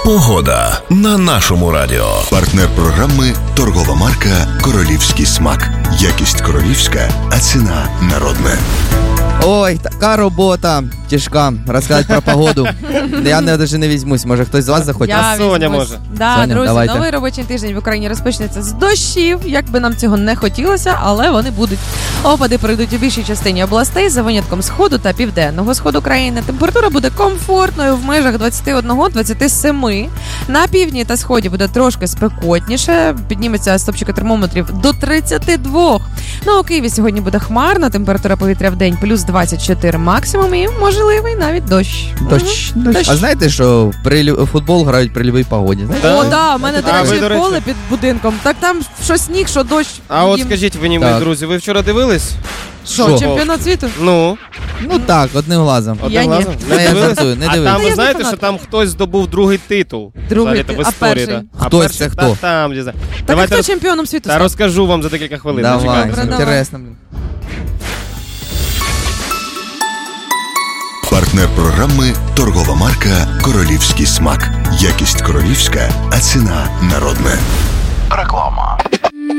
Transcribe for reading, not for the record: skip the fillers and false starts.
Погода на нашому радіо. Партнер програми – торгова марка «Королівський смак». Якість королівська, а ціна народна. Ой, така робота тяжка. Розказати про погоду. Я навіть не візьмусь. Може, хтось з вас захоче? Я Соня може. Да, Соня, друзі, давайте. новий робочий тиждень в Україні розпочнеться з дощів. Як би нам цього не хотілося, але вони будуть. Опади пройдуть у більшій частині областей, за винятком сходу та південного сходу країни. Температура буде комфортною в межах 21-27. На півдні та сході буде трошки спекотніше. Підніметься стопчики термометрів до 32. Ну, у Києві сьогодні буде хмарно, температура повітря в день плюс 24 максимум і можливий навіть дощ. Дощ. Дощ. А знаєте, що футбол грають при любій погоді? Знаєте? О, да, у мене, до ви, речі, до речі. поле під будинком. Так там що сніг, що дощ. А от Їм- скажіть мені, мої Так. друзі, ви вчора дивились? Що, чемпіонат світу? Ну, Ну так, одним глазом. Я ні. глазом? Ну, Не я дивились? жартую, не А дивився. там, Ну, ви я знаєте, не що фанатка. там хтось здобув другий титул? Другий Взагалі-то в титул. А історії, перший? да. А Хтось перший, це хто? Там, не знаю. Так а Давайте хто чемпіоном світу та став? розкажу вам за декілька хвилин. Давай, Зачекайте. Добре, інтересно. Партнер програми – торгова марка «Королівський смак». Якість королівська, а ціна народна. Реклама.